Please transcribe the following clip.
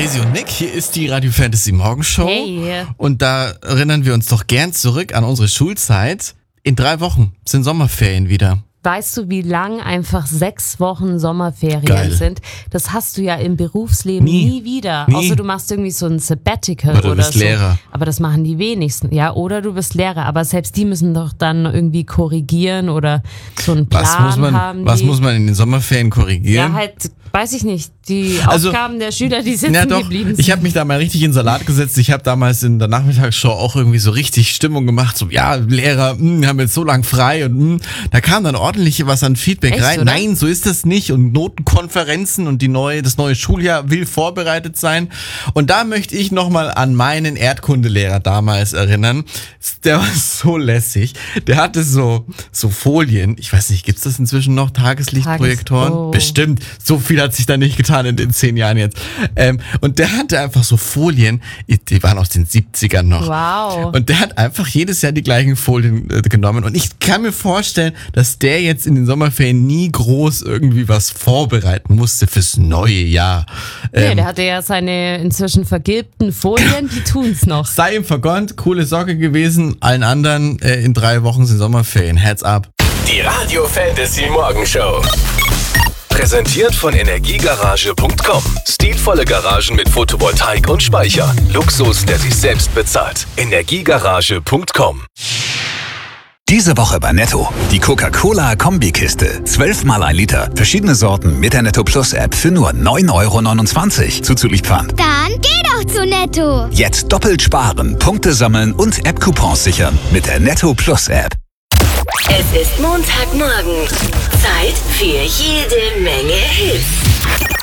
Resi und Nick, hier ist die Radio Fantasy Morgenshow. Hey. Und da erinnern wir uns doch gern zurück an unsere Schulzeit. In 3 Wochen sind Sommerferien wieder. Weißt du, wie lang einfach 6 Wochen Sommerferien Geil. sind? Das hast du ja im Berufsleben nie wieder. Nie. Außer du machst irgendwie so ein Sabbatical Oder du bist so. Lehrer. Aber das machen die wenigsten. Ja, oder du bist Lehrer. Aber selbst die müssen doch dann irgendwie korrigieren oder so einen Plan haben. Was muss man in den Sommerferien korrigieren? Ja, halt, weiß ich nicht. Die Also, Aufgaben der Schüler, die sitzen Ja doch, geblieben sind. ich habe mich da mal richtig in Salat gesetzt. Ich habe damals in der Nachmittagsshow auch irgendwie so richtig Stimmung gemacht. So, ja, Lehrer, haben jetzt so lang frei und da kam dann ordentlich was an Feedback Echt, rein. oder? Nein, so ist das nicht. Und Notenkonferenzen und das neue Schuljahr will vorbereitet sein. Und da möchte ich nochmal an meinen Erdkundelehrer damals erinnern. Der war so lässig. Der hatte so Folien. Ich weiß nicht, gibt's das inzwischen noch? Tageslichtprojektoren? Oh. Bestimmt. So viel hat sich da nicht getan in den 10 Jahren jetzt. Und der hatte einfach so Folien, die waren aus den 70ern noch. Wow. Und der hat einfach jedes Jahr die gleichen Folien genommen. Und ich kann mir vorstellen, dass der jetzt in den Sommerferien nie groß irgendwie was vorbereiten musste fürs neue Jahr. Nee, der hatte ja seine inzwischen vergilbten Folien, die tun's noch. Sei ihm vergönnt, coole Socke gewesen. Allen anderen in 3 Wochen sind Sommerferien. Heads up. Die Radio Fantasy Morgenshow. Präsentiert von Energiegarage.com. Stilvolle Garagen mit Photovoltaik und Speicher. Luxus, der sich selbst bezahlt. Energiegarage.com. Diese Woche bei Netto. Die Coca-Cola Kombikiste. 12 mal 1 Liter. Verschiedene Sorten mit der Netto Plus App für nur 9,29 € zuzüglich Pfand. Dann geh doch zu Netto. Jetzt doppelt sparen, Punkte sammeln und App-Coupons sichern mit der Netto Plus App. Es ist Montagmorgen. Zeit für jede Menge Hits.